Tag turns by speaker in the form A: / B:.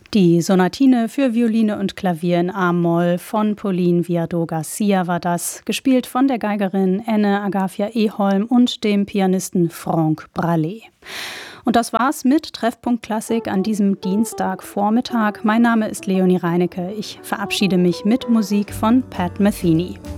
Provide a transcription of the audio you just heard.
A: Die Sonatine für Violine und Klavier in a-Moll von Pauline Viardot-Garcia war das, gespielt von der Geigerin Enne Agafia Eholm und dem Pianisten Franck Bralé. Und das war's mit Treffpunkt Klassik an diesem Dienstagvormittag. Mein Name ist Leonie Reinecke. Ich verabschiede mich mit Musik von Pat Metheny.